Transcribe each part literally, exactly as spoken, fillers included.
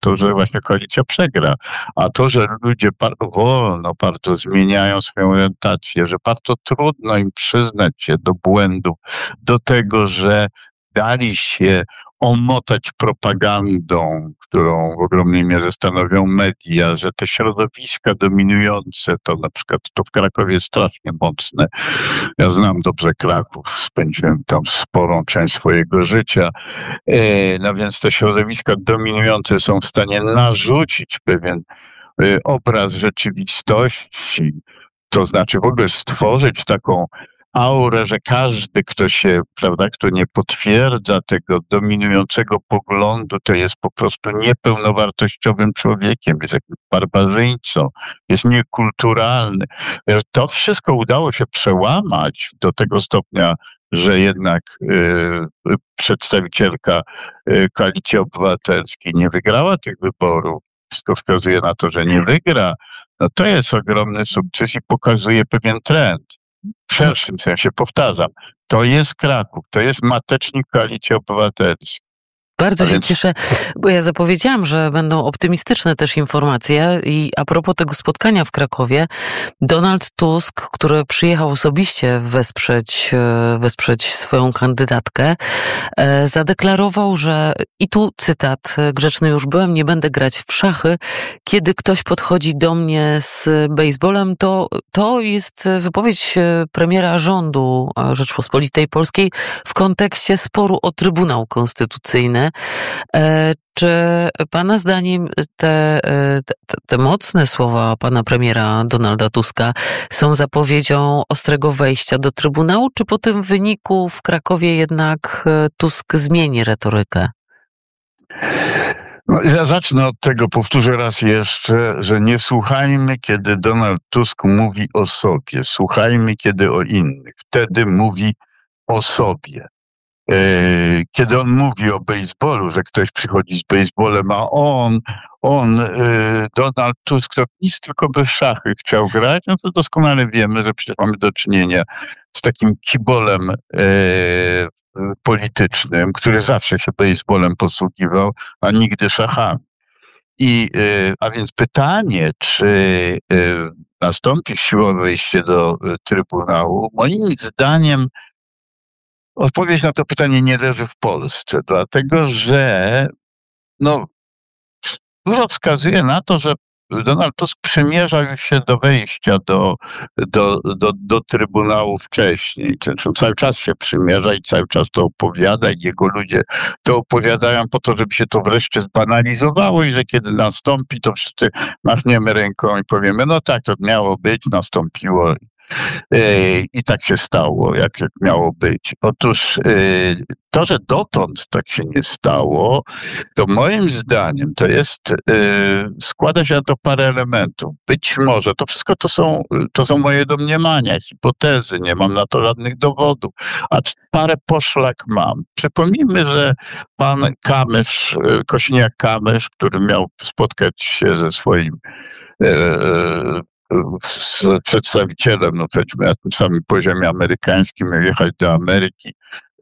to, że właśnie koalicja przegra. A to, że ludzie bardzo wolno, bardzo zmieniają swoją orientację, że bardzo trudno im przyznać się do błędów, do tego, że dali się omotać propagandą, którą w ogromnej mierze stanowią media, że te środowiska dominujące, to na przykład to w Krakowie jest strasznie mocne. Ja znam dobrze Kraków, spędziłem tam sporą część swojego życia. No więc te środowiska dominujące są w stanie narzucić pewien obraz rzeczywistości, to znaczy w ogóle stworzyć taką aurę, że każdy, kto się, prawda, kto nie potwierdza tego dominującego poglądu, to jest po prostu niepełnowartościowym człowiekiem, jest jakimś barbarzyńcą, jest niekulturalny. To wszystko udało się przełamać do tego stopnia, że jednak y, przedstawicielka y, Koalicji Obywatelskiej nie wygrała tych wyborów. Wszystko wskazuje na to, że nie wygra. No to jest ogromny sukces i pokazuje pewien trend. W szerszym sensie, powtarzam, to jest Kraków, to jest matecznik Koalicji Obywatelskiej. Bardzo się więc... cieszę, bo ja zapowiedziałam, że będą optymistyczne też informacje i a propos tego spotkania w Krakowie, Donald Tusk, który przyjechał osobiście wesprzeć, wesprzeć swoją kandydatkę, zadeklarował, że i tu cytat, grzeczny już byłem, nie będę grać w szachy, kiedy ktoś podchodzi do mnie z bejsbolem, to, to jest wypowiedź premiera rządu Rzeczpospolitej Polskiej w kontekście sporu o Trybunał Konstytucyjny. Czy pana zdaniem te, te, te mocne słowa pana premiera Donalda Tuska są zapowiedzią ostrego wejścia do Trybunału, czy po tym wyniku w Krakowie jednak Tusk zmieni retorykę? No, ja zacznę od tego, powtórzę raz jeszcze, że nie słuchajmy, kiedy Donald Tusk mówi o sobie, słuchajmy, kiedy o innych. Wtedy mówi o sobie. Kiedy on mówi o bejsbolu, że ktoś przychodzi z bejsbolem, a on, on, Donald Tusk, to nic tylko by w szachy chciał grać, no to doskonale wiemy, że przecież mamy do czynienia z takim kibolem politycznym, który zawsze się bejsbolem posługiwał, a nigdy szachami. I, a więc pytanie, czy nastąpi siłowe wejście do Trybunału, moim zdaniem odpowiedź na to pytanie nie leży w Polsce, dlatego że no, dużo wskazuje na to, że Donald Tusk przymierza już się do wejścia do, do, do, do Trybunału wcześniej. Zresztą cały czas się przymierza i cały czas to opowiada i jego ludzie to opowiadają po to, żeby się to wreszcie zbanalizowało i że kiedy nastąpi, to wszyscy machniemy ręką i powiemy, no tak, to miało być, nastąpiło. I tak się stało, jak miało być. Otóż to, że dotąd tak się nie stało, to moim zdaniem to jest, składa się na to parę elementów. Być może, to wszystko to są, to są moje domniemania, hipotezy, nie mam na to żadnych dowodów, a parę poszlak mam. Przypomnijmy, że pan Kamysz, Kosiniak-Kamysz, który miał spotkać się ze swoim z przedstawicielem, no powiedzmy na tym samym poziomie amerykańskim, jechać do Ameryki,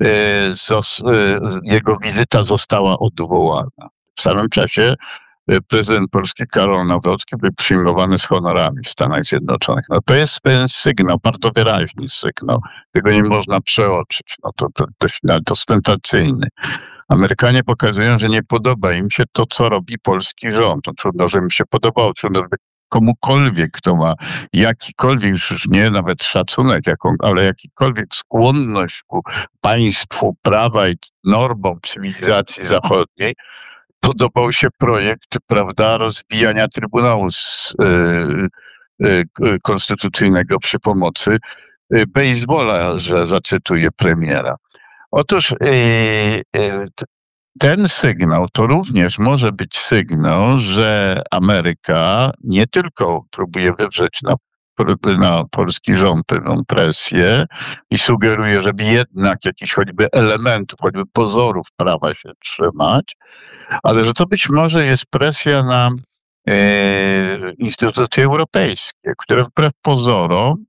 jego wizyta została odwołana. W samym czasie prezydent Polski Karol Nawrocki był przyjmowany z honorami w Stanach Zjednoczonych. No to jest pewien sygnał, bardzo wyraźny sygnał. Tego nie można przeoczyć. No to, to, to to ostentacyjny. Amerykanie pokazują, że nie podoba im się to, co robi polski rząd. No trudno, żeby im się podobało, trudno, żeby komukolwiek, kto ma jakikolwiek, już nie nawet szacunek, jaką, ale jakikolwiek skłonność ku państwu prawa i normom cywilizacji zachodniej, podobał się projekt, prawda, rozbijania Trybunału z, y, y, Konstytucyjnego przy pomocy y, bejsbola, że zacytuję premiera. Otóż y, y, ten sygnał to również może być sygnał, że Ameryka nie tylko próbuje wywrzeć na, na polski rząd pewną presję i sugeruje, żeby jednak jakichś choćby elementów, choćby pozorów prawa się trzymać, ale że to być może jest presja na e, instytucje europejskie, które wbrew pozorom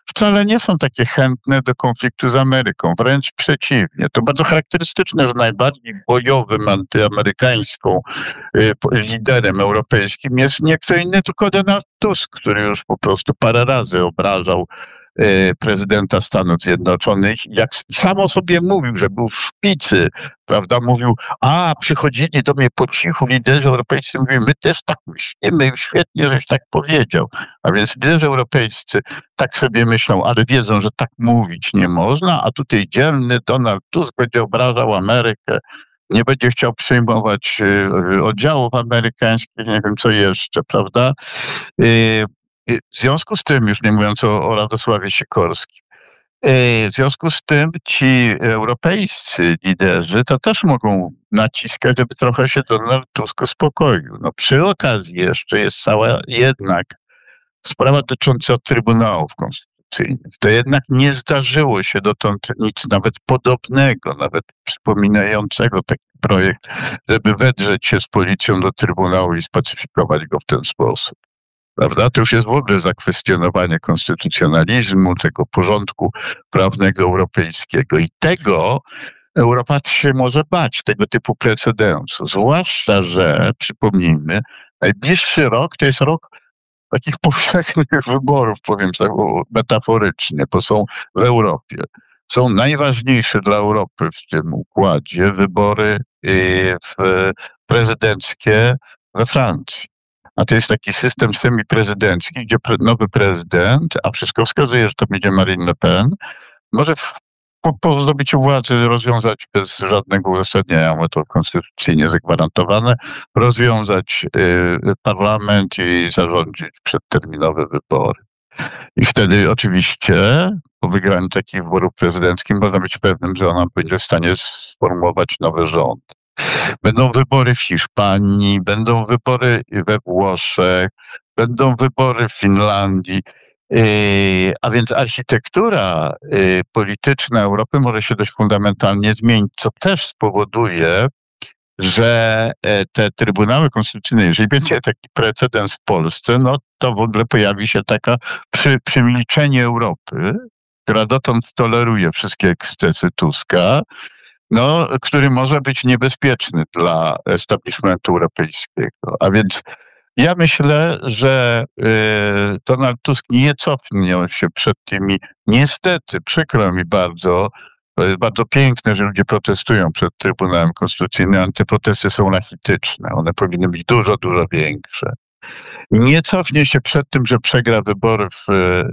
wcale nie są takie chętne do konfliktu z Ameryką, wręcz przeciwnie. To bardzo charakterystyczne, że najbardziej bojowym antyamerykańską y, liderem europejskim jest nie kto inny, tylko Donald Tusk, który już po prostu parę razy obrażał prezydenta Stanów Zjednoczonych, jak sam o sobie mówił, że był w szpicy, prawda, mówił, a przychodzili do mnie po cichu liderzy europejscy, mówią, my też tak myślimy, świetnie, żeś tak powiedział. A więc liderzy europejscy tak sobie myślą, ale wiedzą, że tak mówić nie można, a tutaj dzielny Donald Tusk będzie obrażał Amerykę, nie będzie chciał przyjmować oddziałów amerykańskich, nie wiem co jeszcze, prawda? W związku z tym, już nie mówiąc o, o Radosławie Sikorskim, w związku z tym ci europejscy liderzy to też mogą naciskać, żeby trochę się Donald Tusk uspokoił. No, przy okazji jeszcze jest cała jednak sprawa dotycząca Trybunałów Konstytucyjnych. To jednak nie zdarzyło się dotąd nic nawet podobnego, nawet przypominającego taki projekt, żeby wedrzeć się z policją do Trybunału i spacyfikować go w ten sposób. Prawda? To już jest w ogóle zakwestionowanie konstytucjonalizmu, tego porządku prawnego europejskiego. I tego Europa się może bać, tego typu precedensu. Zwłaszcza, że, przypomnijmy, najbliższy rok to jest rok takich powszechnych wyborów, powiem tak metaforycznie, bo są w Europie. Są najważniejsze dla Europy w tym układzie wybory prezydenckie we Francji. A to jest taki system semiprezydencki, gdzie nowy prezydent, a wszystko wskazuje, że to będzie Marine Le Pen, może w, po, po zdobyciu władzy rozwiązać bez żadnego uzasadnienia, bo to konstytucyjnie zagwarantowane, rozwiązać y, parlament i zarządzić przedterminowe wybory. I wtedy oczywiście po wygraniu takich wyborów prezydenckich można być pewnym, że ona będzie w stanie sformułować nowy rząd. Będą wybory w Hiszpanii, będą wybory we Włoszech, będą wybory w Finlandii, a więc architektura polityczna Europy może się dość fundamentalnie zmienić, co też spowoduje, że te trybunały konstytucyjne, jeżeli będzie taki precedens w Polsce, no to w ogóle pojawi się taka przy, przymilczenie Europy, która dotąd toleruje wszystkie ekscesy Tuska, no, który może być niebezpieczny dla establishmentu europejskiego. A więc ja myślę, że y, Donald Tusk nie cofnie się przed tymi, niestety, przykro mi bardzo, to jest bardzo piękne, że ludzie protestują przed Trybunałem Konstytucyjnym, ale te protesty są rachityczne, one powinny być dużo, dużo większe. Nie cofnie się przed tym, że przegra wybory w,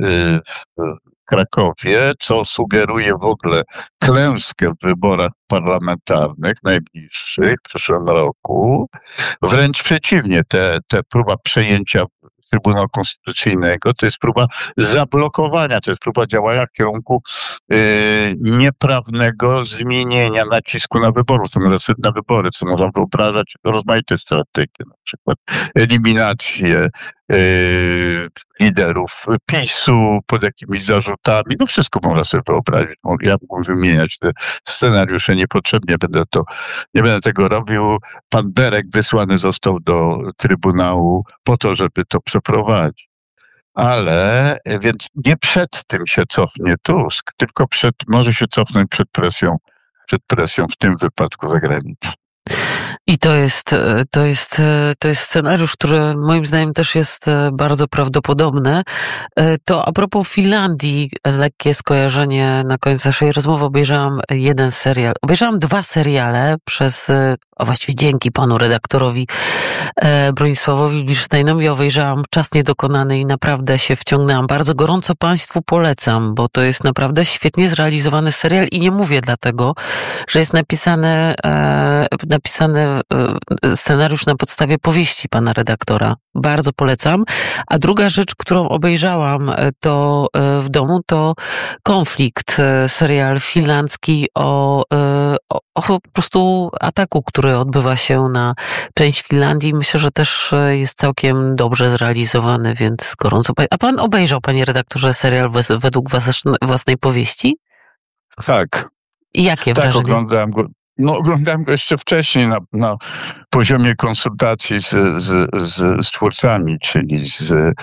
w Krakowie, co sugeruje w ogóle klęskę w wyborach parlamentarnych najbliższych w przyszłym roku. Wręcz przeciwnie, te, te próba przejęcia Trybunału Konstytucyjnego to jest próba zablokowania, to jest próba działania w kierunku yy, nieprawnego zmienienia nacisku na wybory, co może na wybory, co można wyobrażać rozmaite strategie, na przykład eliminację yy, liderów PiSu pod jakimiś zarzutami, no wszystko można sobie wyobrazić. Ja mógłbym wymieniać te scenariusze niepotrzebnie, będę to, nie będę tego robił. Pan Berek wysłany został do Trybunału po to, żeby to przeprowadzić. Ale, więc nie przed tym się cofnie Tusk, tylko przed, może się cofnąć przed presją, przed presją w tym wypadku zagraniczną. I to jest, to jest, to jest scenariusz, który moim zdaniem też jest bardzo prawdopodobny. To a propos Finlandii, lekkie skojarzenie na koniec naszej rozmowy. Obejrzałam jeden serial, obejrzałam dwa seriale przez, a właściwie dzięki panu redaktorowi Bronisławowi Wilsztajnowi obejrzałam Czas Niedokonany i naprawdę się wciągnęłam. Bardzo gorąco państwu polecam, bo to jest naprawdę świetnie zrealizowany serial i nie mówię dlatego, że jest napisane, napisany scenariusz na podstawie powieści pana redaktora. Bardzo polecam. A druga rzecz, którą obejrzałam to w domu, to Konflikt, serial finlandzki o, o, o po prostu ataku, który odbywa się na część Finlandii. Myślę, że też jest całkiem dobrze zrealizowany, więc gorąco. A pan obejrzał, panie redaktorze, serial według własnej powieści? Tak. I jakie tak, wrażenie? Oglądałem go. No, oglądałem go jeszcze wcześniej na, na poziomie konsultacji z, z, z, z twórcami, czyli z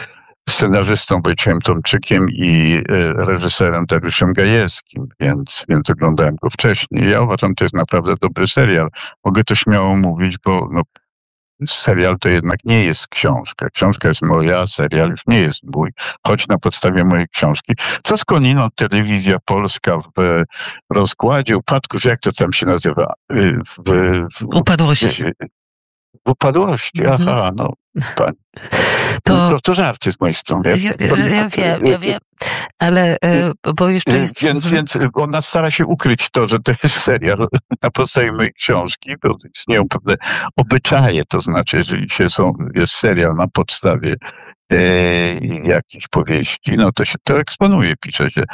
scenarzystą Wojciechem Tomczykiem i reżyserem Dariuszem Gajewskim, więc, więc oglądałem go wcześniej. Ja uważam, że to jest naprawdę dobry serial. Mogę to śmiało mówić, bo no, serial to jednak nie jest książka. Książka jest moja, serial już nie jest mój, choć na podstawie mojej książki. Co skądinąd telewizja polska w rozkładzie upadków, jak to tam się nazywa? W, w, Upadłości. W upadłości, aha, no. Pan. To, to, to żarcie z mojej strony. Ja, ja, ja wiem, ja wiem, ale bo jeszcze jest... Więc, więc ona stara się ukryć to, że to jest serial na podstawie mojej książki, bo istnieją pewne obyczaje, to znaczy, jeżeli się są, jest serial na podstawie e, jakichś powieści, no to się to eksponuje, pisze się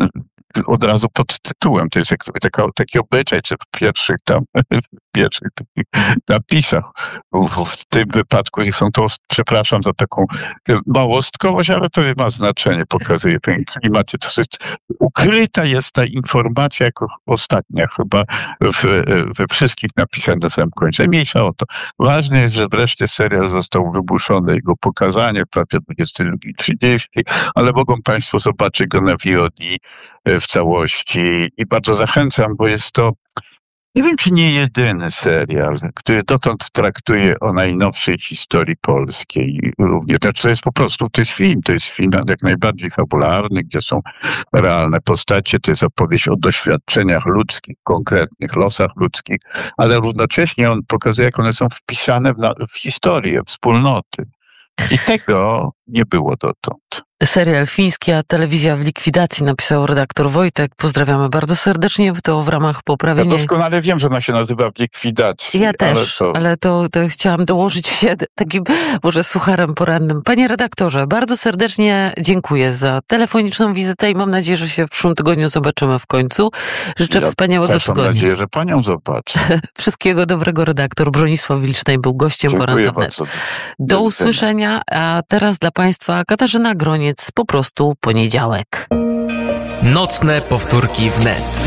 od razu pod tytułem. To jest jak, taka, taki obyczaj, czy w pierwszych tam, w pierwszych takich napisach. W, w tym wypadku są to, przepraszam za taką małostkowość, ale to nie ma znaczenia, pokazuje ten klimat. To jest, ukryta jest ta informacja jako ostatnia chyba w, we wszystkich napisach na samym końcu. Mniejsza o to. Ważne jest, że wreszcie serial został wybuszony, jego pokazanie w prawie dwudziestej drugiej trzydzieści, ale mogą Państwo zobaczyć go na V O D w całości i bardzo zachęcam, bo jest to, nie wiem, czy nie jedyny serial, który dotąd traktuje o najnowszej historii polskiej również. Znaczy to jest po prostu, to jest film, to jest film jak najbardziej fabularny, gdzie są realne postacie, to jest opowieść o doświadczeniach ludzkich, konkretnych losach ludzkich, ale równocześnie on pokazuje, jak one są wpisane w, na, w historię, w wspólnoty. I tego nie było dotąd. Serial fiński, a telewizja w likwidacji, napisał redaktor Wojtek. Pozdrawiamy bardzo serdecznie, to w ramach poprawienia... Ja doskonale wiem, że ona się nazywa w likwidacji. Ja też, ale to, ale to, to chciałam dołożyć się takim może sucharem porannym. Panie redaktorze, bardzo serdecznie dziękuję za telefoniczną wizytę i mam nadzieję, że się w przyszłym tygodniu zobaczymy w końcu. Życzę ja wspaniałego też tygodnia. Mam nadzieję, że panią zobaczę. Wszystkiego dobrego. Redaktor Bronisław Wilcznej był gościem Dziękuję poranka. bardzo. Do usłyszenia, a teraz dla Państwa Katarzyna Groniec, po prostu poniedziałek. Nocne powtórki wnet.